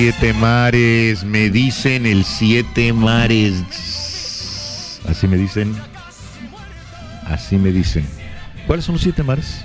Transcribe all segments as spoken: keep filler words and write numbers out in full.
Siete mares, me dicen el siete mares. Así me dicen. Así me dicen. ¿Cuáles son los siete mares?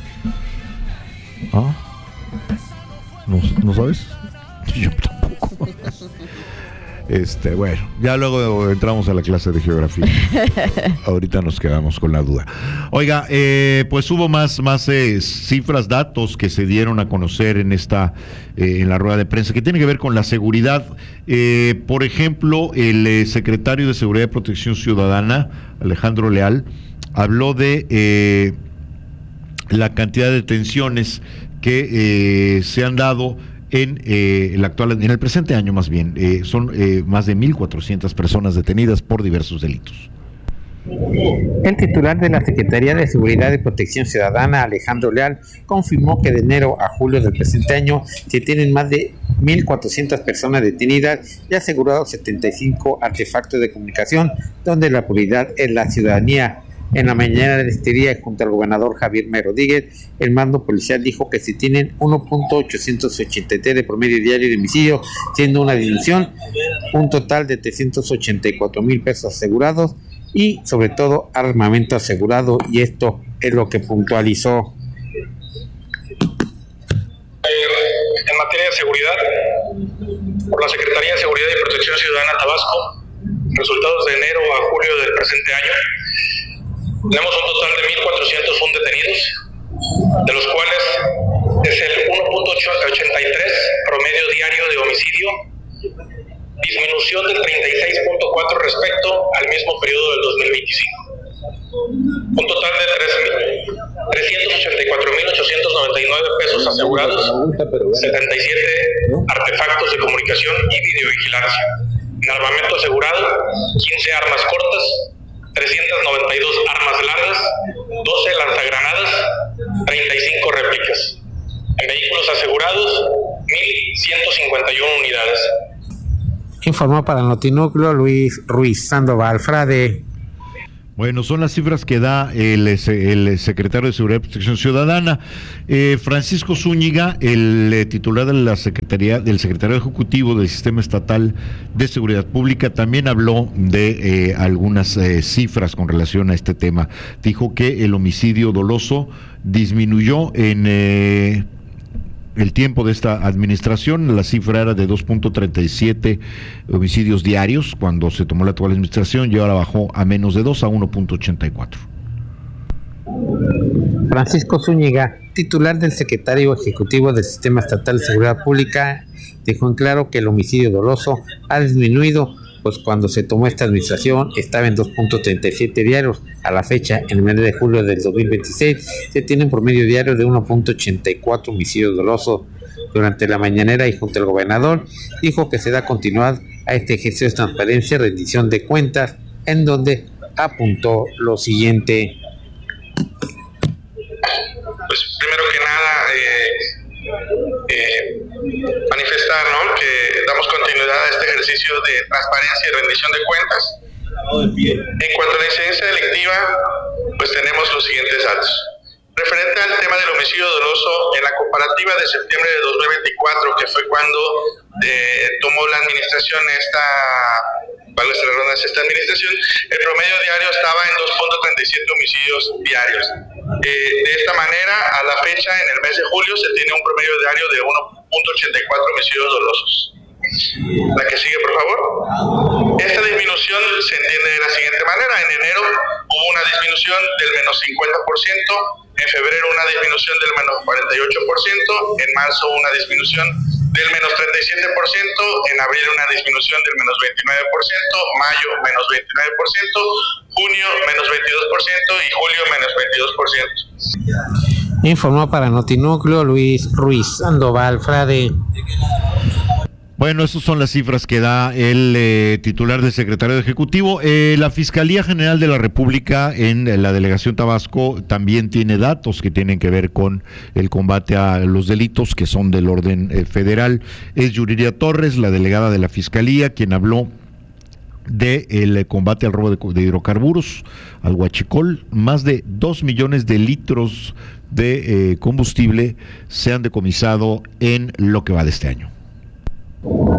¿Ah? ¿No, ¿no sabes? Yo tampoco. Este, bueno, ya luego entramos a la clase de geografía. Ahorita nos quedamos con la duda. Oiga, eh, pues hubo más, más eh, cifras, datos que se dieron a conocer en esta, eh, en la rueda de prensa, que tiene que ver con la seguridad. Eh, por ejemplo, el eh, secretario de Seguridad y Protección Ciudadana, Alejandro Leal, habló de eh, la cantidad de detenciones que eh, se han dado en eh, el actual, en el presente año más bien. Eh, son eh, más de mil cuatrocientas personas detenidas por diversos delitos. El titular de la Secretaría de Seguridad y Protección Ciudadana, Alejandro Leal, confirmó que de enero a julio del presente año se tienen más de mil cuatrocientas personas detenidas y asegurados setenta y cinco artefactos de comunicación, donde la prioridad es la ciudadanía. En la mañana de este día, junto al gobernador Javier May Rodríguez, el mando policial dijo que se tienen uno punto ochocientos ochenta y tres de promedio diario de homicidio, siendo una disminución, un total de trescientos ochenta y cuatro mil pesos asegurados y, sobre todo, armamento asegurado, y esto es lo que puntualizó. En materia de seguridad, por la Secretaría de Seguridad y Protección Ciudadana Tabasco, resultados de enero a julio del presente año, tenemos un total de mil cuatrocientos uno detenidos, de los cuales es el uno punto ochenta y tres promedio diario de homicidio, disminución del treinta y seis punto cuatro respecto al mismo periodo del dos mil veinticinco. Un total de trescientos ochenta y cuatro mil ochocientos noventa y nueve pesos asegurados, setenta y siete artefactos de comunicación y videovigilancia. En armamento asegurado, quince armas cortas, trescientas noventa y dos armas largas, doce lanzagranadas, treinta y cinco réplicas. En vehículos asegurados, mil ciento cincuenta y una unidades. Informó para Notinúcleo Luis Ruiz Sandoval Frade. Bueno, son las cifras que da el, el secretario de Seguridad y Protección Ciudadana. Eh, Francisco Zúñiga, el eh, titular de la Secretaría, del Secretario Ejecutivo del Sistema Estatal de Seguridad Pública, también habló de eh, algunas eh, cifras con relación a este tema. Dijo que el homicidio doloso disminuyó en eh, el tiempo de esta administración. La cifra era de dos punto treinta y siete homicidios diarios cuando se tomó la actual administración, y ahora bajó a menos de dos, a uno punto ochenta y cuatro. Francisco Zúñiga, titular del Secretario Ejecutivo del Sistema Estatal de Seguridad Pública, dejó en claro que el homicidio doloso ha disminuido, pues cuando se tomó esta administración estaba en dos punto treinta y siete diarios. A la fecha, en el mes de julio del dos mil veintiséis, se tiene un promedio diario de uno punto ochenta y cuatro homicidios dolosos. Durante la mañanera y junto al gobernador, dijo que se da continuidad a este ejercicio de transparencia y rendición de cuentas, en donde apuntó lo siguiente. Pues primero que nada, eh, eh, manifestar, ¿no?, que damos continuidad a este ejercicio de transparencia y rendición de cuentas. En cuanto a la incidencia delictiva, pues tenemos los siguientes datos. Referente al tema del homicidio doloso, en la comparativa de septiembre de dos mil veinticuatro, que fue cuando eh, tomó la administración esta, valga esta redundancia, esta administración, el promedio diario estaba en dos punto treinta y siete homicidios diarios. Eh, de esta manera, a la fecha, en el mes de julio, se tiene un promedio diario de uno punto ochenta y cuatro homicidios dolosos. La que sigue, por favor. Esta disminución se entiende de la siguiente manera. En enero hubo una disminución del menos cincuenta por ciento, en febrero una disminución del menos cuarenta y ocho por ciento, en marzo una disminución del menos treinta y siete por ciento, en abril una disminución del menos veintinueve por ciento, mayo menos veintinueve por ciento, junio menos veintidós por ciento y julio menos veintidós por ciento. Informó para Notinúcleo Luis Ruiz Sandoval Frade. Bueno, esas son las cifras que da el eh, titular del Secretario Ejecutivo. Eh, la Fiscalía General de la República en la Delegación Tabasco también tiene datos que tienen que ver con el combate a los delitos que son del orden eh, federal. Es Yuriria Torres, la delegada de la Fiscalía, quien habló de el combate al robo de, de hidrocarburos, al huachicol. Más de dos millones de litros de eh, combustible se han decomisado en lo que va de este año.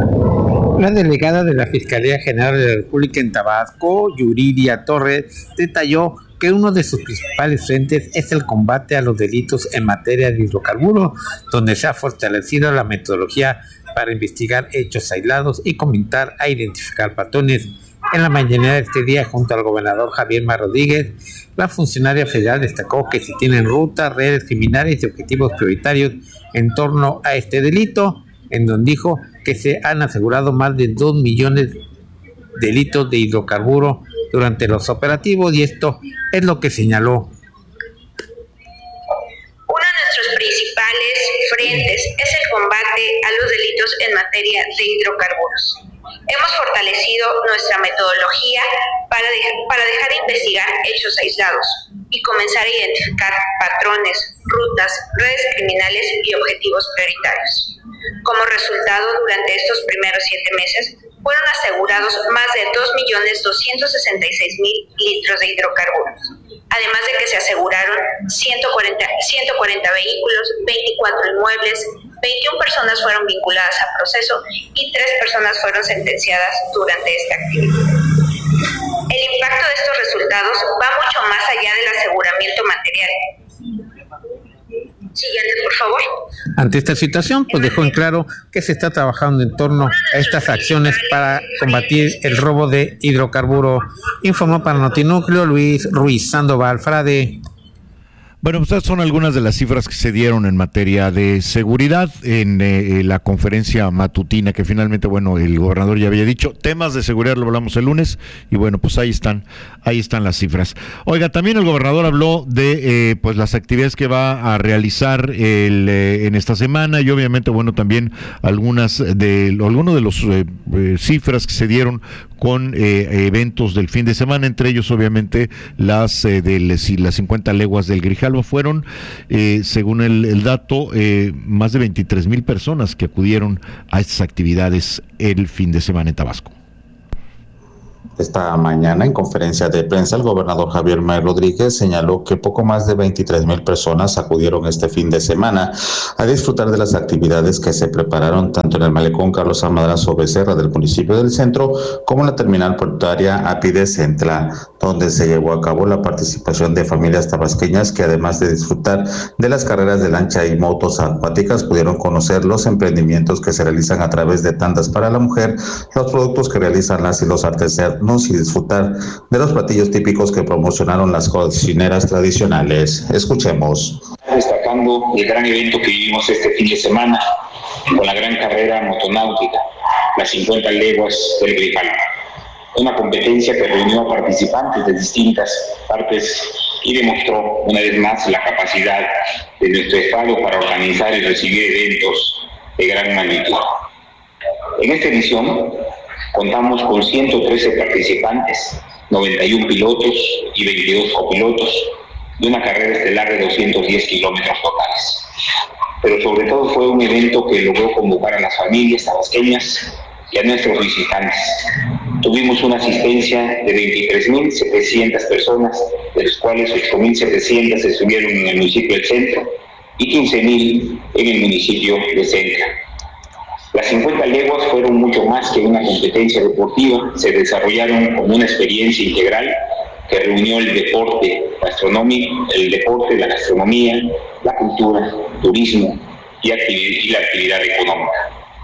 La delegada de la Fiscalía General de la República en Tabasco, Yuridia Torres, detalló que uno de sus principales frentes es el combate a los delitos en materia de hidrocarburos, donde se ha fortalecido la metodología para investigar hechos aislados y comenzar a identificar patrones. En la mañana de este día, junto al gobernador Javier May Rodríguez, la funcionaria federal destacó que se tienen rutas, redes criminales y objetivos prioritarios en torno a este delito, en donde dijo que se han asegurado más de dos millones de litros de hidrocarburos durante los operativos, y esto es lo que señaló. Uno de nuestros principales frentes es el combate a los delitos en materia de hidrocarburos. Hemos fortalecido nuestra metodología para, de- para dejar de investigar hechos aislados y comenzar a identificar patrones, rutas, redes criminales y objetivos prioritarios. Como resultado, durante estos primeros siete meses, fueron asegurados más de dos millones doscientos sesenta y seis mil litros de hidrocarburos, además de que se aseguraron ciento cuarenta, ciento cuarenta vehículos, veinticuatro inmuebles, veintiuna personas fueron vinculadas a proceso y tres personas fueron sentenciadas durante esta actividad. El impacto de estos resultados va mucho más allá del aseguramiento material. Siguiente, por favor. Ante esta situación, pues dejó en claro que se está trabajando en torno a estas acciones para combatir el robo de hidrocarburos. Informó para Notinúcleo Luis Ruiz Sandoval Frade. Bueno, pues estas son algunas de las cifras que se dieron en materia de seguridad en eh, la conferencia matutina que finalmente, bueno, el gobernador ya había dicho. Temas de seguridad lo hablamos el lunes y bueno, pues ahí están, ahí están las cifras. Oiga, también el gobernador habló de eh, pues las actividades que va a realizar el, eh, en esta semana y obviamente, bueno, también algunas de algunos de los eh, eh, cifras que se dieron con eh, eventos del fin de semana, entre ellos obviamente las eh, de las cincuenta leguas del Grijalva. Fueron, eh, según el, el dato, eh, más de veintitrés mil personas que acudieron a estas actividades el fin de semana en Tabasco. Esta mañana, en conferencia de prensa, el gobernador Javier May Rodríguez señaló que poco más de veintitrés mil personas acudieron este fin de semana a disfrutar de las actividades que se prepararon tanto en el malecón Carlos Almadrazo Becerra del municipio del Centro como en la terminal portuaria Apide Centla, donde se llevó a cabo la participación de familias tabasqueñas que, además de disfrutar de las carreras de lancha y motos acuáticas, pudieron conocer los emprendimientos que se realizan a través de tandas para la mujer, los productos que realizan las y los artesanos y disfrutar de los platillos típicos que promocionaron las cocineras tradicionales. Escuchemos. Destacando el gran evento que vivimos este fin de semana con la gran carrera motonáutica, las cincuenta leguas del Grijalva. Una competencia que reunió a participantes de distintas partes y demostró una vez más la capacidad de nuestro estado para organizar y recibir eventos de gran magnitud. En esta edición contamos con ciento trece participantes, noventa y uno pilotos y veintidós copilotos, de una carrera estelar de doscientos diez kilómetros totales. Pero sobre todo fue un evento que logró convocar a las familias tabasqueñas y a nuestros visitantes. Tuvimos una asistencia de veintitrés mil setecientas personas, de las cuales ocho mil setecientas estuvieron en el municipio del Centro y quince mil en el municipio de Centra. Las cincuenta leguas fueron mucho más que una competencia deportiva, se desarrollaron como una experiencia integral que reunió el deporte gastronómico, el deporte, la gastronomía, la cultura, turismo y, actividad, y la actividad económica.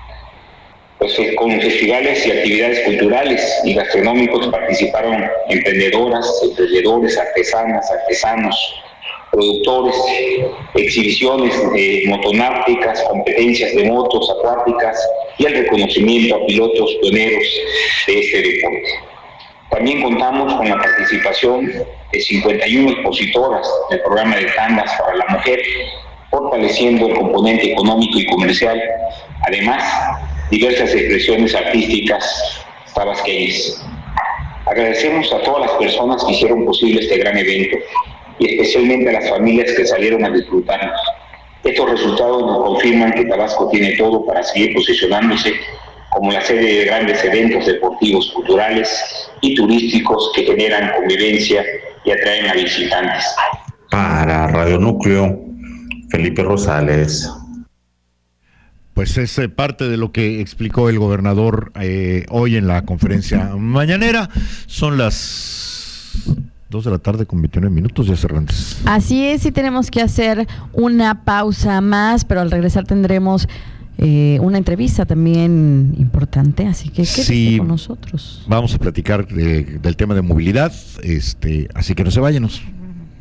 Pues con festivales y actividades culturales y gastronómicos participaron emprendedoras, emprendedores, artesanas, artesanos, productores, exhibiciones de motonáuticas, competencias de motos acuáticas y el reconocimiento a pilotos pioneros de este deporte. También contamos con la participación de cincuenta y una expositoras del programa de tandas para la mujer, fortaleciendo el componente económico y comercial. Además, diversas expresiones artísticas tabasqueñas. Agradecemos a todas las personas que hicieron posible este gran evento y especialmente a las familias que salieron a disfrutar. Estos resultados nos confirman que Tabasco tiene todo para seguir posicionándose como la sede de grandes eventos deportivos, culturales y turísticos que generan convivencia y atraen a visitantes. Para Radio Núcleo, Felipe Rosales. pues es eh, parte de lo que explicó el gobernador eh, hoy en la conferencia mañanera. Son las dos de la tarde con veintinueve minutos, ya Cervantes. Así es, y tenemos que hacer una pausa más, pero al regresar tendremos eh, una entrevista también importante, así que quédese sí, con nosotros. Vamos a platicar de, del tema de movilidad, este, así que no se vayan. Nos...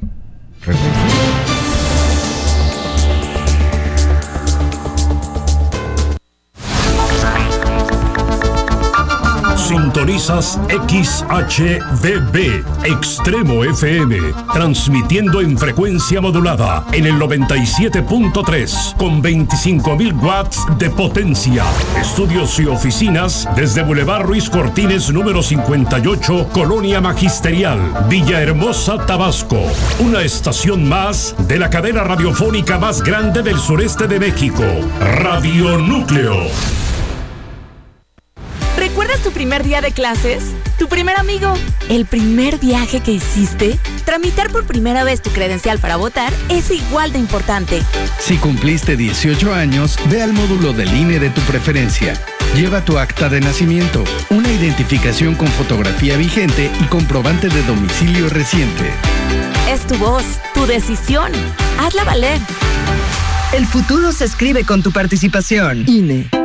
Sintonizas X H V B, Extremo F M, transmitiendo en frecuencia modulada en el noventa y siete punto tres, con veinticinco mil watts de potencia. Estudios y oficinas desde Boulevard Ruiz Cortines, número cincuenta y ocho, Colonia Magisterial, Villahermosa, Tabasco. Una estación más de la cadena radiofónica más grande del sureste de México, Radio Núcleo. ¿Recuerdas tu primer día de clases? ¿Tu primer amigo? ¿El primer viaje que hiciste? Tramitar por primera vez tu credencial para votar es igual de importante. Si cumpliste dieciocho años, ve al módulo del I N E de tu preferencia. Lleva tu acta de nacimiento, una identificación con fotografía vigente y comprobante de domicilio reciente. Es tu voz, tu decisión. Hazla valer. El futuro se escribe con tu participación. I N E.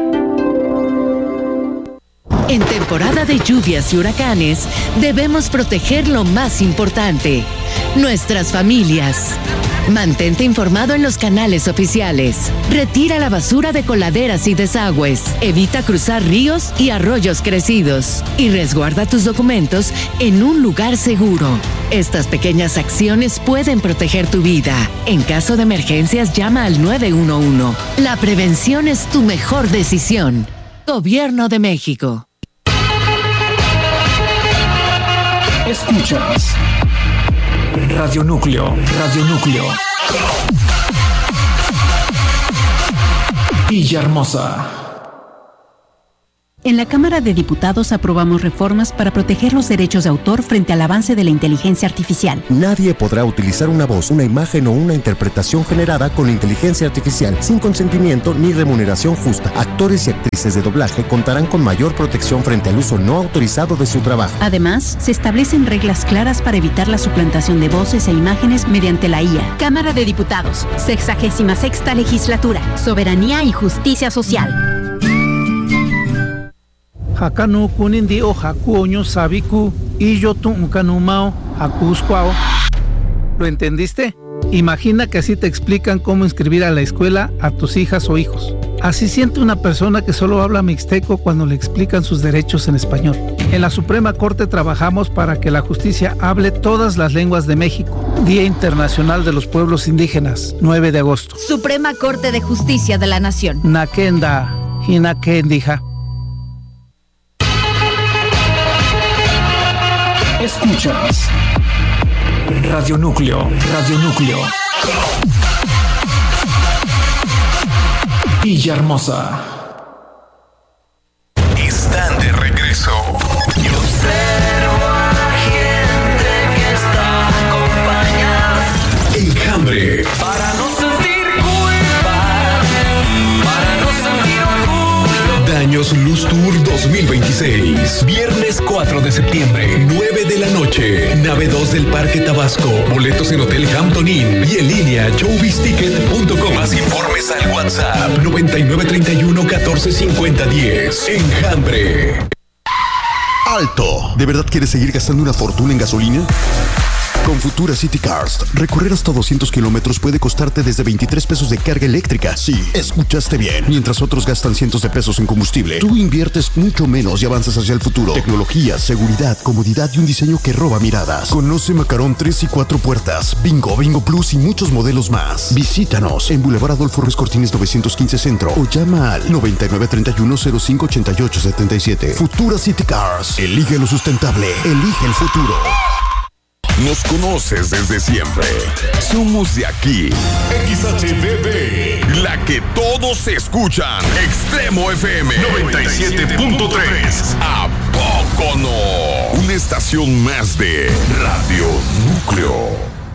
En temporada de lluvias y huracanes, debemos proteger lo más importante, nuestras familias. Mantente informado en los canales oficiales. Retira la basura de coladeras y desagües. Evita cruzar ríos y arroyos crecidos. Y resguarda tus documentos en un lugar seguro. Estas pequeñas acciones pueden proteger tu vida. En caso de emergencias, llama al nueve uno uno. La prevención es tu mejor decisión. Gobierno de México. Escuchas Radio Núcleo, Radio Núcleo. Villahermosa. En la Cámara de Diputados aprobamos reformas para proteger los derechos de autor frente al avance de la inteligencia artificial. Nadie podrá utilizar una voz, una imagen o una interpretación generada con inteligencia artificial sin consentimiento ni remuneración justa. Actores y actrices de doblaje contarán con mayor protección frente al uso no autorizado de su trabajo. Además, se establecen reglas claras para evitar la suplantación de voces e imágenes mediante la I A. Cámara de Diputados, sexagésima sexta legislatura, soberanía y justicia social. Hakanu kunindi o hakuoño sabiku y yo tuncanumao hakuscuao. ¿Lo entendiste? Imagina que así te explican cómo inscribir a la escuela a tus hijas o hijos. Así siente una persona que solo habla mixteco cuando le explican sus derechos en español. En la Suprema Corte trabajamos para que la justicia hable todas las lenguas de México. Día Internacional de los Pueblos Indígenas, nueve de agosto. Suprema Corte de Justicia de la Nación. Nakenda, hinakendija. Escuchas Radio Núcleo, Radio Núcleo. Villahermosa. Están de regreso. Y observo a gente que está acompañada. Enjambre. Para no sentir culpa, para no sentir orgullo. Daños Luz Tour dos mil veintiséis. Viernes cuatro de septiembre, nueve de la noche. Nave dos del Parque Tabasco. Boletos en Hotel Hampton Inn y en línea showbiz ticket punto com. Más informes al WhatsApp noventa y nueve treinta y uno catorce cincuenta diez. Enjambre. ¡Alto! ¿De verdad quieres seguir gastando una fortuna en gasolina? Con Futura City Cars, recorrer hasta doscientos kilómetros puede costarte desde veintitrés pesos de carga eléctrica. Sí, escuchaste bien. Mientras otros gastan cientos de pesos en combustible, tú inviertes mucho menos y avanzas hacia el futuro. Tecnología, seguridad, comodidad y un diseño que roba miradas. Conoce Macarón tres y cuatro puertas, Bingo, Bingo Plus y muchos modelos más. Visítanos en Boulevard Adolfo Ruiz Cortines novecientos quince Centro o llama al noventa y nueve treinta y uno cero cinco ochenta y ocho setenta y siete. Futura City Cars. Elige lo sustentable. Elige el futuro. Nos conoces desde siempre. Somos de aquí. X H V B, la que todos escuchan. Extremo F M noventa y siete punto tres. ¿A poco no? Una estación más de Radio Núcleo.